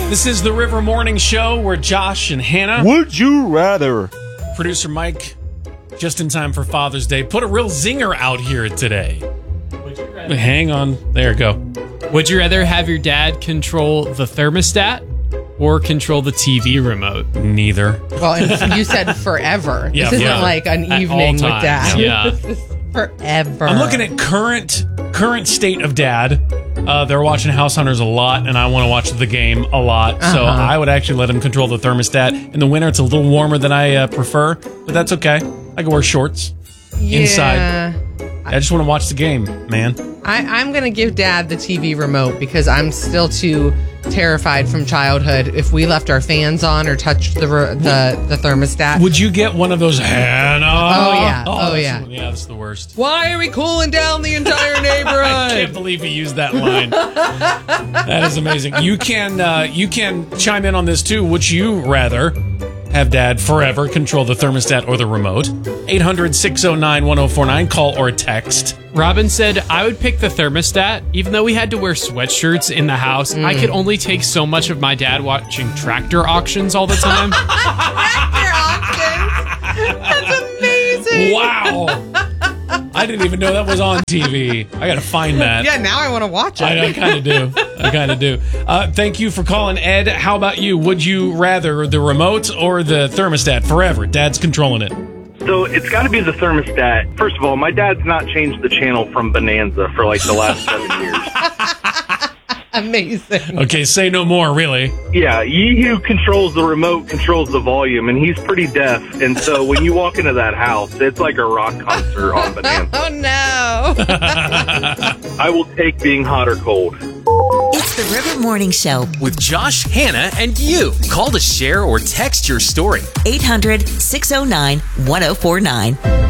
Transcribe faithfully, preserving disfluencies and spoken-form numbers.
This is the River Morning Show where Josh and Hannah, Would you rather? producer Mike, just in time for Father's Day, put a real zinger out here today. Would you rather? Hang on. There you go. Would you rather have your dad control the thermostat or control the T V remote? Neither. Well, and you said forever. Yeah, this isn't yeah. like an At evening all with times, dad. yeah. This is forever. I'm looking at current current state of dad. Uh, they're watching House Hunters a lot, and I want to watch the game a lot. So Uh-huh. I would actually let him control the thermostat. In the winter, it's a little warmer than I uh, prefer, but that's okay. I can wear shorts yeah. inside. I just want to watch the game, man. I, I'm going to give Dad the T V remote because I'm still too terrified from childhood. If we left our fans on or touched the re- the, the thermostat. Would you get one of those, Hannah? Oh, yeah. Oh, that's yeah. the- yeah, that's the worst. Why are we cooling down the entire neighborhood? I can't believe he used that line. That is amazing. You can uh, you can chime in on this too. Would you rather have Dad forever control the thermostat or the remote? eight hundred, six oh nine, one oh four nine. Call or text. Robin said, I would pick the thermostat. Even though we had to wear sweatshirts in the house, I could only take so much of my dad watching tractor auctions all the time. Tractor auctions. That's amazing. Wow. I didn't even know that was on T V. I got to find that. Yeah, now I want to watch it. I, I kind of do. I kind of do. Uh, thank you for calling, Ed. How about you? Would you rather the remote or the thermostat forever? Dad's controlling it. So it's got to be the thermostat. First of all, my dad's not changed the channel from Bonanza for like the last seven years. Amazing. Okay, say no more, really. Yeah, he who controls the remote controls the volume, and he's pretty deaf. And so when you walk into that house, it's like a rock concert on Bonanza. Oh, no. I will take being hot or cold. It's the River Morning Show. With Josh, Hannah, and you. Call to share or text your story. eight hundred, six oh nine, one oh four nine.